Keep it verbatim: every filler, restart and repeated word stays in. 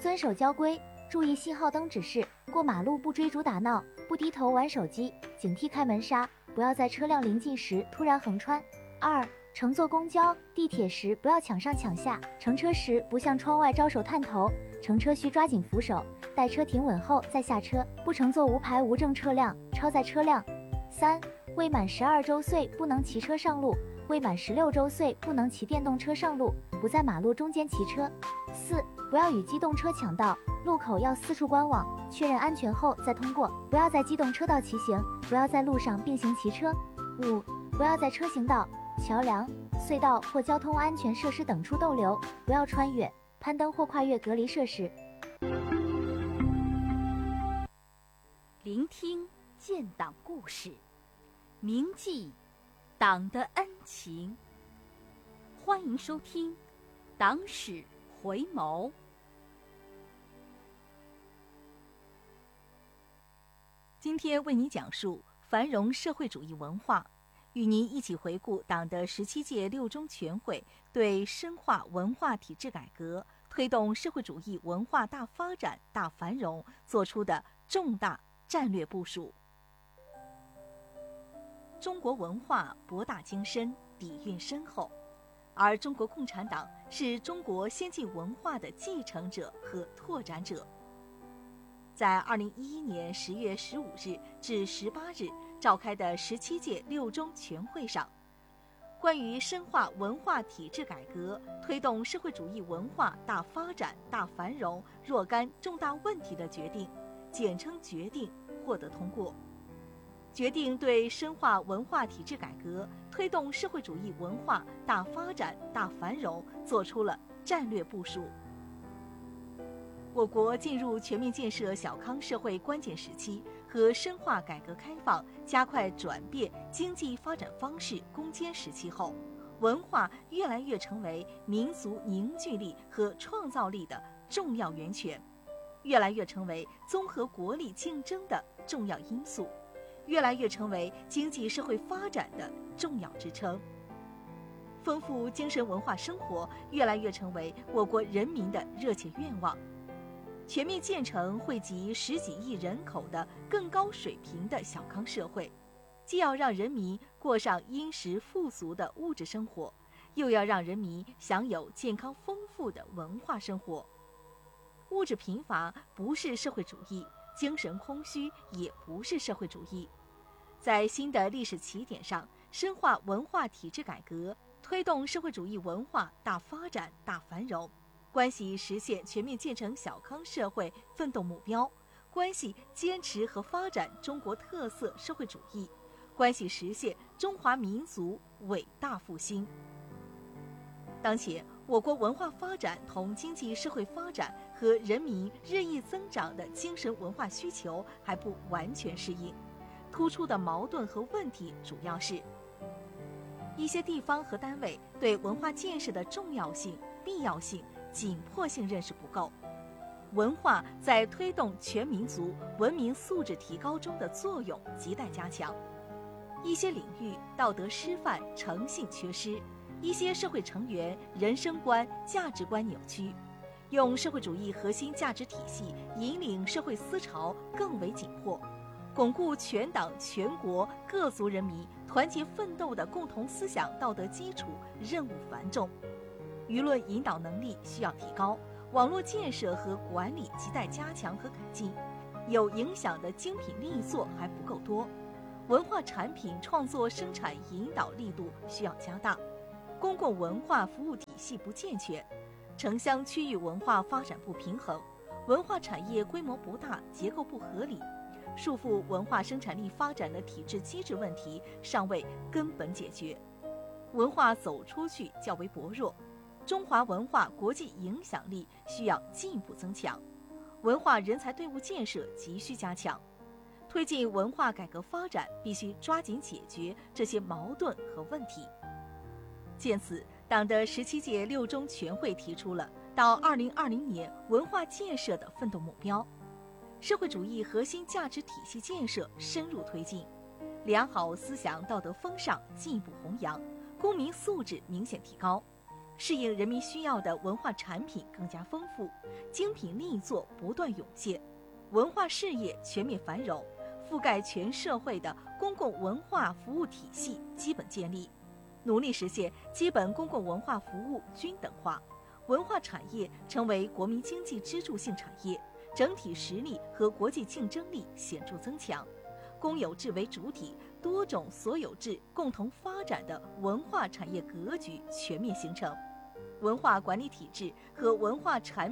遵守交规，注意信号灯指示，过马路不追逐打闹，不低头玩手机，警惕开门杀，不要在车辆临近时突然横穿。二、乘坐公交、地铁时不要抢上抢下，乘车时不向窗外招手探头，乘车需抓紧扶手，待车停稳后再下车，不乘坐无牌无证车辆，超载车辆。三、未满十二周岁不能骑车上路，未满十六周岁不能骑电动车上路，不在马路中间骑车。四、不要与机动车抢道，路口要四处观望，确认安全后再通过，不要在机动车道骑行，不要在路上并行骑车。五、不要在车行道、桥梁、隧道或交通安全设施等处逗留，不要穿越、攀登或跨越隔离设施。 聆听建党故事，铭记党的恩情。欢迎收听《党史回眸》。今天为你讲述繁荣社会主义文化，与您一起回顾党的十七届六中全会对深化文化体制改革、推动社会主义文化大发展、大繁荣作出的重大战略部署。中国文化博大精深，底蕴深厚，而中国共产党是中国先进文化的继承者和拓展者。在二零一一年十月十五日至十八日召开的十七届六中全会上，关于深化文化体制改革、推动社会主义文化大发展、大繁荣若干重大问题的决定，简称决定，获得通过。决定对深化文化体制改革、推动社会主义文化大发展、大繁荣作出了战略部署。我国进入全面建设小康社会关键时期和深化改革开放、加快转变经济发展方式攻坚时期后，文化越来越成为民族凝聚力和创造力的重要源泉，越来越成为综合国力竞争的重要因素，越来越成为经济社会发展的重要支撑。丰富精神文化生活越来越成为我国人民的热切愿望。全面建成惠及十几亿人口的更高水平的小康社会，既要让人民过上殷实富足的物质生活，又要让人民享有健康丰富的文化生活。物质贫乏不是社会主义，精神空虚也不是社会主义。在新的历史起点上，深化文化体制改革，推动社会主义文化大发展、大繁荣，关系实现全面建成小康社会奋斗目标，关系坚持和发展中国特色社会主义，关系实现中华民族伟大复兴。当前，我国文化发展同经济社会发展和人民日益增长的精神文化需求还不完全适应，突出的矛盾和问题主要是：一些地方和单位对文化建设的重要性、必要性、紧迫性认识不够，文化在推动全民族文明素质提高中的作用亟待加强；一些领域道德师范诚信缺失，一些社会成员人生观、价值观扭曲，用社会主义核心价值体系引领社会思潮更为紧迫，巩固全党全国各族人民团结奋斗的共同思想道德基础任务繁重，舆论引导能力需要提高，网络建设和管理亟待加强和改进，有影响的精品力作还不够多，文化产品创作生产引导力度需要加大，公共文化服务体系不健全，城乡区域文化发展不平衡，文化产业规模不大，结构不合理，束缚文化生产力发展的体制机制问题尚未根本解决，文化走出去较为薄弱，中华文化国际影响力需要进一步增强，文化人才队伍建设急需加强，推进文化改革发展必须抓紧解决这些矛盾和问题。见此，党的十七届六中全会提出了到二零二零年文化建设的奋斗目标：社会主义核心价值体系建设深入推进，良好思想道德风尚进一步弘扬，公民素质明显提高， 适应人民需要的文化产品更加丰富，精品力作不断涌现，文化事业全面繁荣，覆盖全社会的公共文化服务体系基本建立，努力实现基本公共文化服务均等化，文化产业成为国民经济支柱性产业，整体实力和国际竞争力显著增强，公有制为主体、多种所有制共同发展的文化产业格局全面形成，文化管理体制和文化产